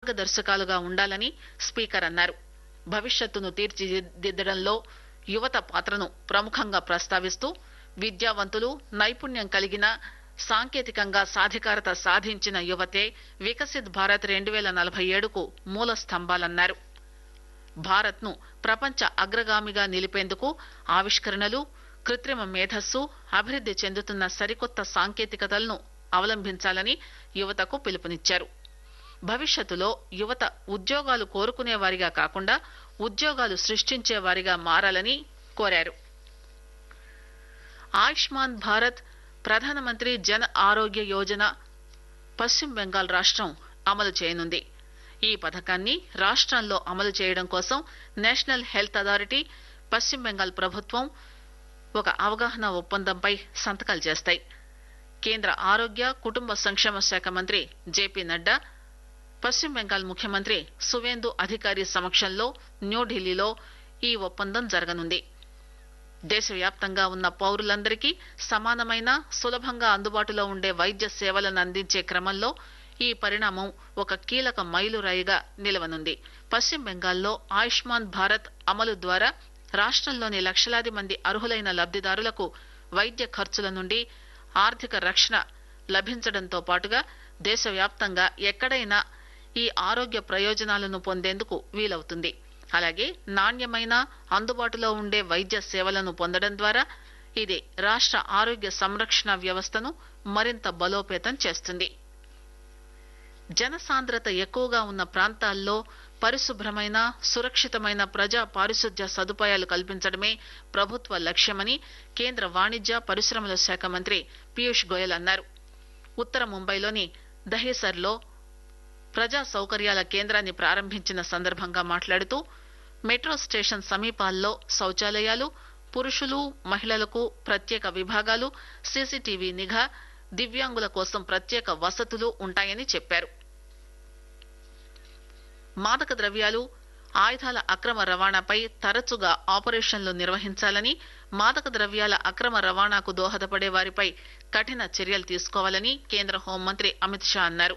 మార్గదర్శకాలుగా ఉండాలని స్పీకర్ అన్నారు. భవిష్యత్తును తీర్చిదిద్దడంలో యువత పాత్రను ప్రముఖంగా ప్రస్తావిస్తూ విద్యావంతులు, నైపుణ్యం కలిగిన, సాంకేతికంగా సాధికారత సాధించిన యువతే వికసిత్ భారత్ 2047కు మూల స్తంభాలన్నారు. భారత్ ను ప్రపంచ అగ్రగామిగా నిలిపేందుకు ఆవిష్కరణలు, కృత్రిమ మేధస్సు, అభివృద్ది చెందుతున్న సరికొత్త సాంకేతికతలను అవలంబించాలని యువతకు పిలుపునిచ్చారు. భవిష్యత్తులో యువత ఉద్యోగాలు కోరుకునే వారిగా కాకుండా ఉద్యోగాలు సృష్టించే వారిగా మారాలని కోరారు. ఆయుష్మాన్ భారత్, ప్రధానమంత్రి జన్ ఆరోగ్య యోజన పశ్చిమ బెంగాల్ రాష్ట్రం అమలు చేయనుంది. ఈ పథకాన్ని రాష్ట్రంలో అమలు చేయడం కోసం నేషనల్ హెల్త్ అథారిటీ, పశ్చిమ బెంగాల్ ప్రభుత్వం ఒక అవగాహన ఒప్పందంపై సంతకాలు చేస్తాయి. కేంద్ర ఆరోగ్య కుటుంబ సంక్షేమ శాఖ మంత్రి జేపీ నడ్డా, పశ్చిమ బెంగాల్ ముఖ్యమంత్రి సువేందు అధికారి సమక్షంలో న్యూఢిల్లీలో ఈ ఒప్పందం జరగనుంది. దేశవ్యాప్తంగా ఉన్న పౌరులందరికీ సమానమైన, సులభంగా అందుబాటులో ఉండే వైద్య సేవలను అందించే క్రమంలో ఈ పరిణామం ఒక కీలక మైలురాయిగా నిలవనుంది. పశ్చిమ బెంగాల్లో ఆయుష్మాన్ భారత్ అమలు ద్వారా రాష్ట్రంలోని లక్షలాది మంది అర్హులైన లబ్దిదారులకు వైద్య ఖర్చుల నుండి ఆర్థిక రక్షణ లభించడంతో పాటుగా దేశవ్యాప్తంగా ఎక్కడైనా ఈ ఆరోగ్య ప్రయోజనాలను పొందేందుకు వీలవుతుంది. అలాగే నాణ్యమైన, అందుబాటులో ఉండే వైద్య సేవలను పొందడం ద్వారా ఇది రాష్ట్ర ఆరోగ్య సంరక్షణ వ్యవస్థను మరింత బలోపేతం చేస్తుంది. జనసాంద్రత ఎక్కువగా ఉన్న ప్రాంతాల్లో పరిశుభ్రమైన, సురక్షితమైన ప్రజా పారిశుధ్య సదుపాయాలు కల్పించడమే ప్రభుత్వ లక్ష్యమని కేంద్ర వాణిజ్య పరిశ్రమల శాఖ మంత్రి పీయూష్ గోయల్ అన్నారు. ఉత్తర ముంబైలోని దహేసర్లో ప్రజా సౌకర్యాల కేంద్రాన్ని ప్రారంభించిన సందర్భంగా మాట్లాడుతూ మెట్రో స్టేషన్ సమీపాల్లో శౌచాలయాలు, పురుషులు, మహిళలకు ప్రత్యేక విభాగాలు, సీసీటీవీ నిఘా, దివ్యాంగుల కోసం ప్రత్యేక వసతులు ఉంటాయని చెప్పారు. మాదక ద్రవ్యాలు, ఆయుధాల అక్రమ రవాణాపై తరచుగా ఆపరేషన్లు నిర్వహించాలని, మాదక ద్రవ్యాల అక్రమ రవాణాకు దోహదపడే వారిపై కఠిన చర్యలు తీసుకోవాలని కేంద్ర హోంమంత్రి అమిత్ షా అన్నారు.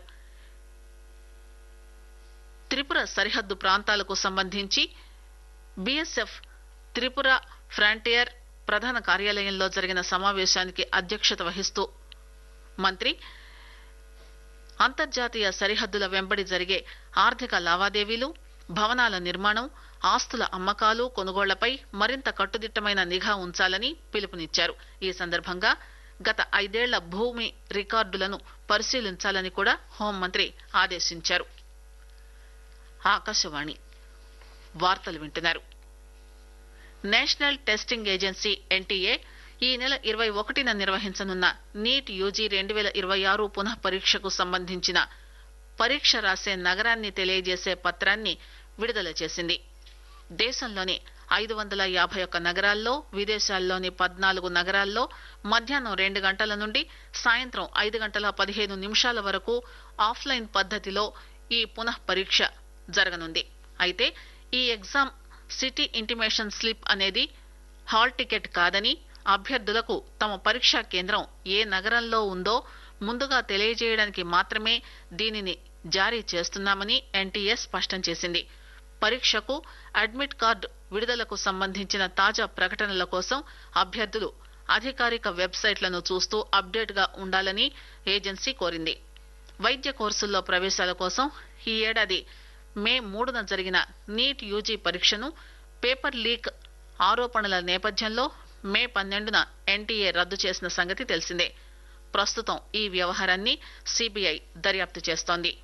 త్రిపుర సరిహద్దు ప్రాంతాలకు సంబంధించి బీఎస్ఎఫ్ త్రిపుర ఫ్రాంటియర్ ప్రధాన కార్యాలయంలో జరిగిన సమావేశానికి అధ్యక్షత వహిస్తూ మంత్రి అంతర్జాతీయ సరిహద్దుల వెంబడి జరిగే ఆర్థిక లావాదేవీలు, భవనాల నిర్మాణం, ఆస్తుల అమ్మకాలు, కొనుగోళ్లపై మరింత కట్టుదిట్టమైన నిఘా ఉంచాలని పిలుపునిచ్చారు. ఈ సందర్భంగా గత 5 ఏళ్ల భూమి రికార్డులను పరిశీలించాలని కూడా హోంమంత్రి ఆదేశించారు. ఆకాశవాణి వార్తలు వింటున్నారు. నేషనల్ టెస్టింగ్ ఏజెన్సీ ఎన్టీఏ ఈ నెల 21న నిర్వహించనున్న నీట్ యూజీ 2026 పునః పరీక్షకు సంబంధించిన పరీక్ష రాసే నగరాన్ని తెలియజేసే పత్రాన్ని విడుదల చేసింది. దేశంలోని 551 నగరాల్లో, విదేశాల్లోని 14 నగరాల్లో మధ్యాహ్నం 2 గంటల నుండి సాయంత్రం 5:15 వరకు ఆఫ్లైన్ పద్ధతిలో ఈ పునః పరీక్ష జరగనుంది. అయితే ఈ ఎగ్జామ్ సిటీ ఇంటిమేషన్ స్లిప్ అనేది హాల్ టికెట్ కాదని, అభ్యర్థులకు తమ పరీక్షా కేంద్రం ఏ నగరంలో ఉందో ముందుగా తెలియజేయడానికి మాత్రమే దీనిని జారీ చేస్తున్నామని ఎన్టీఏ స్పష్టం చేసింది. పరీక్షకు అడ్మిట్ కార్డు విడుదలకు సంబంధించిన తాజా ప్రకటనల కోసం అభ్యర్థులు అధికారిక వెబ్సైట్లను చూస్తూ అప్డేట్ గా ఉండాలని ఏజెన్సీ కోరింది. వైద్య కోర్సుల్లో ప్రవేశాల కోసం ఈ ఏడాది మే 3న జరిగిన నీట్ యూజీ పరీక్షను పేపర్ లీక్ ఆరోపణల నేపథ్యంలో మే 12న ఎన్టీఏ రద్దు చేసిన సంగతి తెలిసిందే. ప్రస్తుతం ఈ వ్యవహారాన్ని సిబిఐ దర్యాప్తు చేస్తోంది.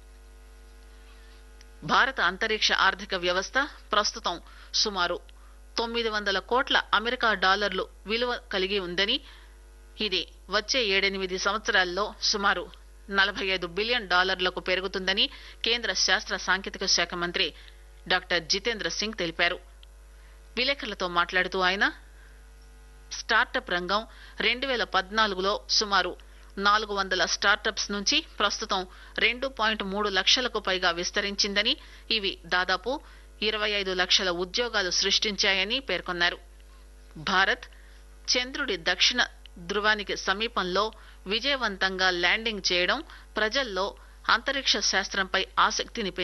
భారత అంతరిక్ష ఆర్థిక వ్యవస్థ ప్రస్తుతం సుమారు 900 కోట్ల అమెరికా డాలర్లు విలువ కలిగి ఉందని, ఇది వచ్చే 7-8 సంవత్సరాల్లో సుమారు $45 బిలియన్ పెరుగుతుందని కేంద్ర శాస్త్ర సాంకేతిక శాఖ మంత్రి డాక్టర్ జితేంద్ర సింగ్ తెలిపారు. విలేకరులతో మాట్లాడుతూ ఆయన స్టార్టప్ రంగం 2014లో సుమారు 400 స్టార్టప్స్ నుంచి ప్రస్తుతం 2.3 లక్షలకు పైగా విస్తరించిందని, ఇవి దాదాపు 25 లక్షల ఉద్యోగాలు సృష్టించాయని పేర్కొన్నారు. భారత్ చంద్రుడి దక్షిణ ధృవానికి సమీపంలో విజయవంతంగా ల్యాండింగ్ చేయడం ప్రజల్లో అంతరిక్ష శాస్త్రంపై ఆసక్తిని